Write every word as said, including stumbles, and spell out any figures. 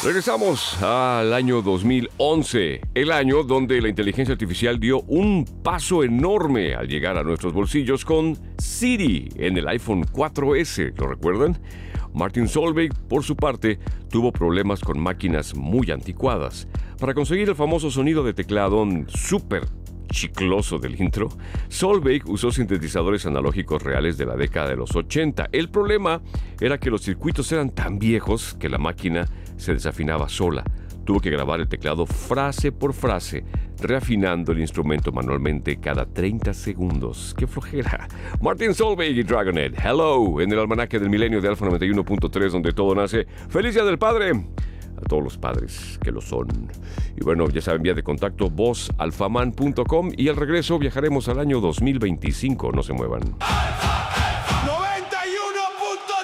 Regresamos al año dos mil once, el año donde la inteligencia artificial dio un paso enorme al llegar a nuestros bolsillos con Siri en el iPhone cuatro ese, ¿lo recuerdan? Martin Solveig, por su parte, tuvo problemas con máquinas muy anticuadas. Para conseguir el famoso sonido de teclado súper chicloso del intro, Solveig usó sintetizadores analógicos reales de la década de los ochenta. El problema era que los circuitos eran tan viejos que la máquina se desafinaba sola. Tuvo que grabar el teclado frase por frase, reafinando el instrumento manualmente cada treinta segundos. ¡Qué flojera! Martin Solveig y Dragonet, hello, en el almanaque del milenio de Alfa noventa y uno punto tres, donde todo nace. ¡Feliz Día del Padre! A todos los padres que lo son. Y bueno, ya saben, vía de contacto voz alfaman punto com, y al regreso viajaremos al año dos mil veinticinco. No se muevan.